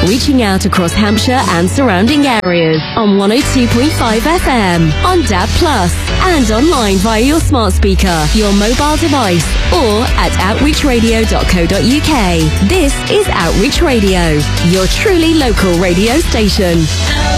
reaching out across Hampshire and surrounding areas on 102.5 FM, on DAB+, and online via your smart speaker, your mobile device, or at outreachradio.co.uk. This is Outreach Radio, your truly local radio station.